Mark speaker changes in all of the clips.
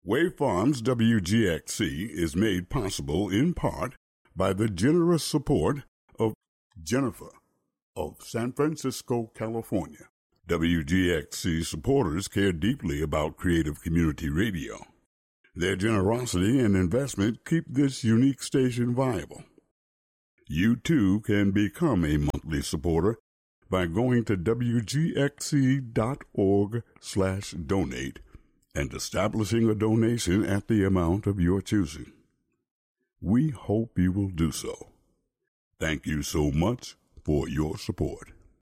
Speaker 1: Wave Farms WGXC is made possible in part by the generous support of Jennifer of San Francisco, California. WGXC supporters care deeply about creative community radio. Their generosity and investment keep this unique station viable. You too can become a monthly supporter by going to wgxc.org/donate and establishing a donation at the amount of your choosing. We hope you will do so. Thank you so much for your support.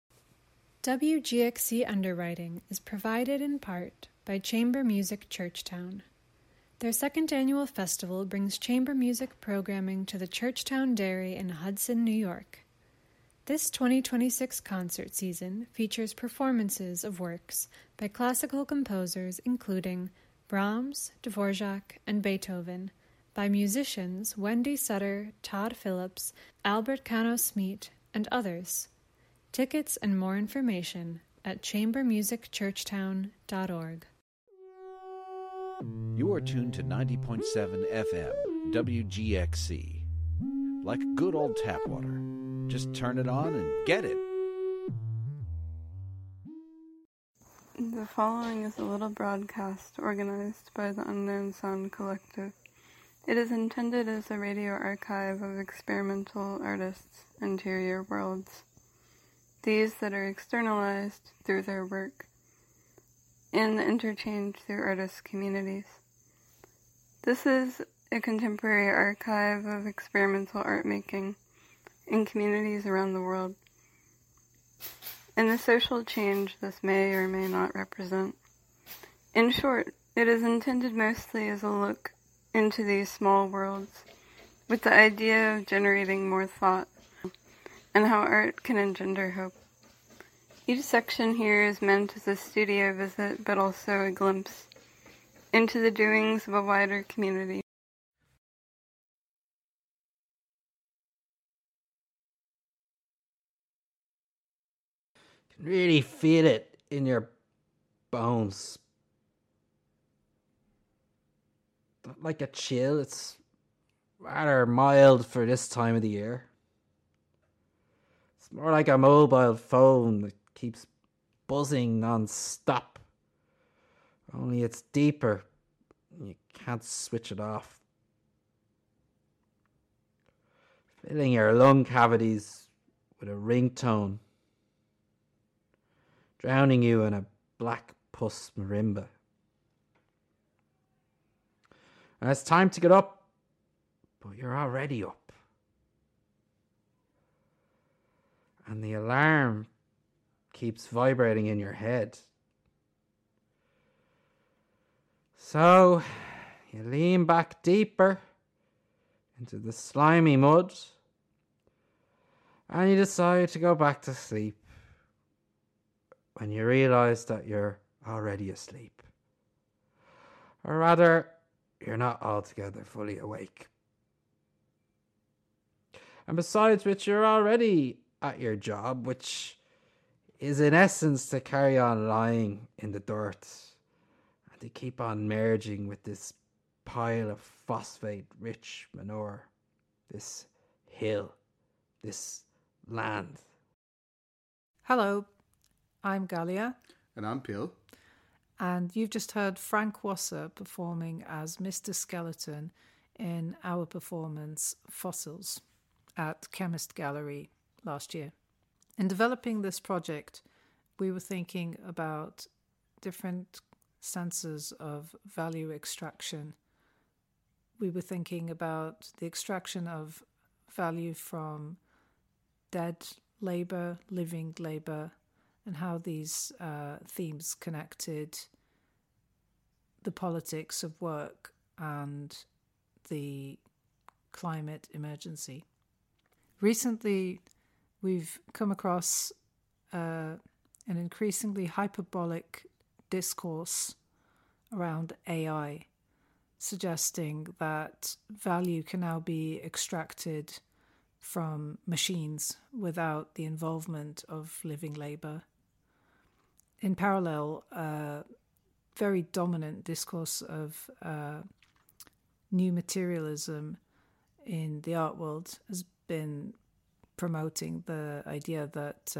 Speaker 2: WGXC underwriting is provided in part by Chamber Music Churchtown. Their second annual festival brings chamber music programming to the Churchtown Dairy in Hudson, New York. This 2026 concert season features performances of works by classical composers including Brahms, Dvorak, and Beethoven, by musicians Wendy Sutter, Todd Phillips, Albert Cano-Smeet, and others. Tickets and more information at chambermusicchurchtown.org.
Speaker 3: You are tuned to 90.7 FM, WGXC. Like good old tap water. Just turn it on and get it.
Speaker 4: The following is a little broadcast organized by the Unknown Sound Collective. It is intended as a radio archive of experimental artists' interior worlds. These that are externalized through their work and interchanged through artist communities. This is a contemporary archive of experimental art making in communities around the world, and the social change this may or may not represent. In short, it is intended mostly as a look into these small worlds, with the idea of generating more thought, and how art can engender hope. Each section here is meant as a studio visit, but also a glimpse into the doings of a wider community.
Speaker 5: Can really feel it in your bones. Not like a chill, it's rather mild for this time of the year. It's more like a mobile phone that keeps buzzing non-stop. Only it's deeper. You can't switch it off. Filling your lung cavities with a ringtone. Drowning you in a black puss marimba. And it's time to get up, but you're already up. And the alarm keeps vibrating in your head. So you lean back deeper into the slimy mud and you decide to go back to sleep when you realize that you're already asleep. Or rather, you're not altogether fully awake. And besides which, you're already at your job, which is in essence to carry on lying in the dirt and to keep on merging with this pile of phosphate-rich manure, this hill, this land.
Speaker 6: Hello, I'm Galia.
Speaker 7: And I'm Pil.
Speaker 6: And you've just heard Frank Wasser performing as Mr. Skeleton in our performance Fossils at Chemist Gallery last year. In developing this project, we were thinking about different senses of value extraction. We were thinking about the extraction of value from dead labor, living labor, and how these themes connected the politics of work and the climate emergency. Recently, we've come across an increasingly hyperbolic discourse around AI, suggesting that value can now be extracted from machines without the involvement of living labor. In parallel, very dominant discourse of new materialism in the art world has been promoting the idea that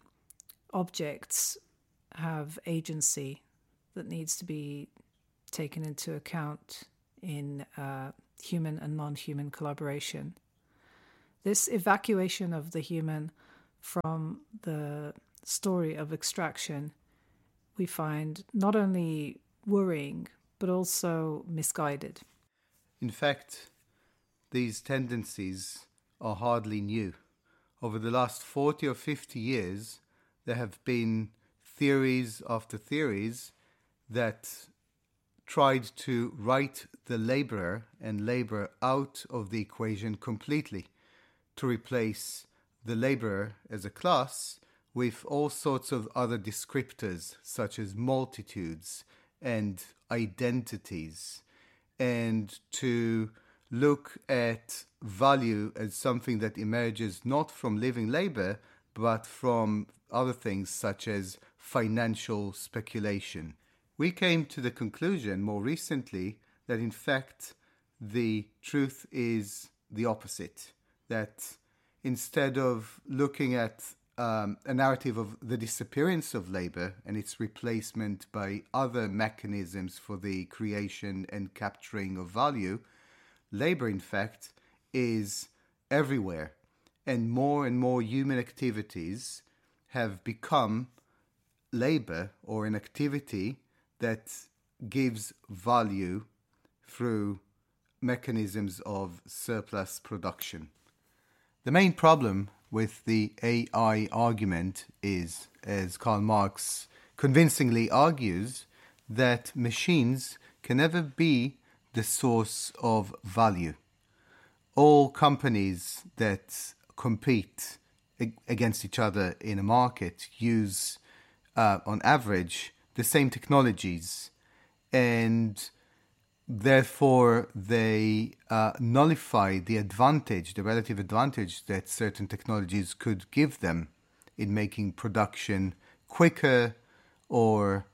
Speaker 6: objects have agency that needs to be taken into account in human and non-human collaboration. This evacuation of the human from the story of extraction we find not only worrying but also misguided.
Speaker 7: In fact, these tendencies are hardly new. Over the last 40 or 50 years, there have been theories after theories that tried to write the laborer and labor out of the equation completely, to replace the laborer as a class with all sorts of other descriptors, such as multitudes and identities, and to look at value as something that emerges not from living labor, but from other things such as financial speculation. We came to the conclusion more recently that in fact the truth is the opposite, that instead of looking at a narrative of the disappearance of labor and its replacement by other mechanisms for the creation and capturing of value, labor, in fact, is everywhere, and more human activities have become labor or an activity that gives value through mechanisms of surplus production. The main problem with the AI argument is, as Karl Marx convincingly argues, that machines can never be the source of value. All companies that compete against each other in a market use, on average, the same technologies, and therefore they nullify the advantage, the relative advantage that certain technologies could give them in making production quicker or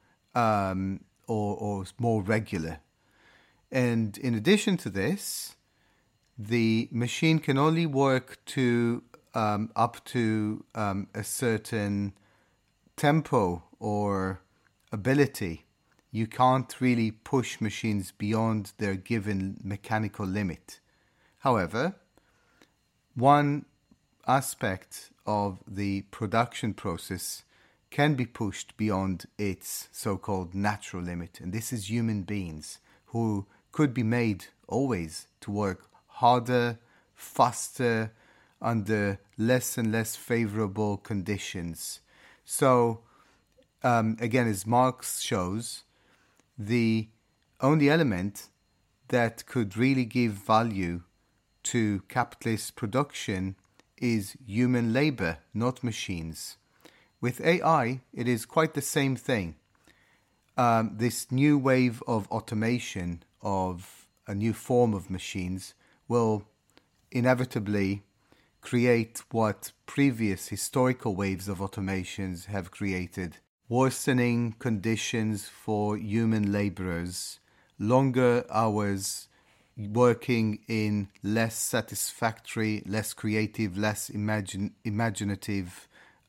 Speaker 7: more regular. And in addition to this, the machine can only work to up to a certain tempo or ability. You can't really push machines beyond their given mechanical limit. However, one aspect of the production process can be pushed beyond its so-called natural limit, and this is human beings, who could be made always to work harder, faster, under less and less favorable conditions. So, again, as Marx shows, the only element that could really give value to capitalist production is human labor, not machines. With AI, it is quite the same thing. This new wave of automation of a new form of machines will inevitably create what previous historical waves of automations have created: worsening conditions for human laborers, longer hours working in less satisfactory, less creative, less imaginative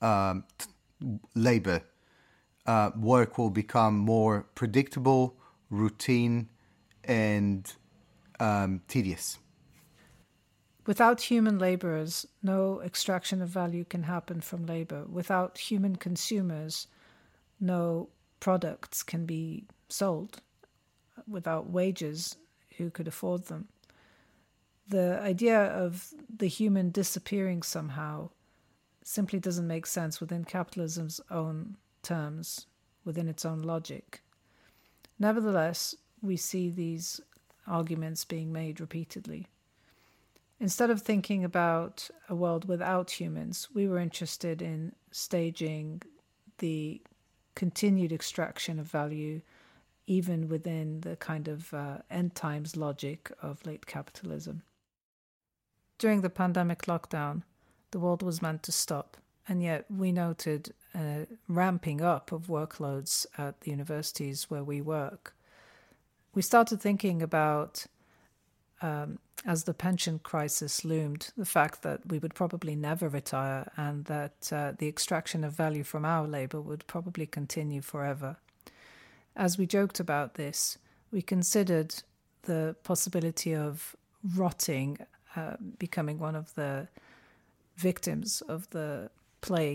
Speaker 7: labor. Work will become more predictable, routine, and tedious.
Speaker 6: Without human laborers, no extraction of value can happen from labor. Without human consumers, no products can be sold. Without wages, who could afford them? The idea of the human disappearing somehow simply doesn't make sense within capitalism's own terms, within its own logic. Nevertheless, we see these arguments being made repeatedly. Instead of thinking about a world without humans, we were interested in staging the continued extraction of value even within the kind of end times logic of late capitalism. During the pandemic lockdown, the world was meant to stop. And yet we noted a ramping up of workloads at the universities where we work. We started thinking about, as the pension crisis loomed, the fact that we would probably never retire and that the extraction of value from our labour would probably continue forever. As we joked about this, we considered the possibility of rotting, becoming one of the victims of the plague